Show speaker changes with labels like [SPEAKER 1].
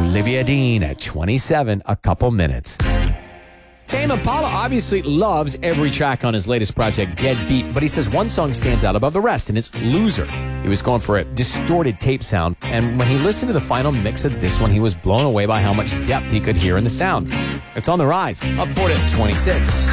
[SPEAKER 1] Olivia Dean at 27, a couple minutes. Tame Impala obviously loves every track on his latest project, Deadbeat, but he says one song stands out above the rest, and it's Loser. He was going for a distorted tape sound, and when he listened to the final mix of this one, he was blown away by how much depth he could hear in the sound. It's on the rise, up 4 to 26.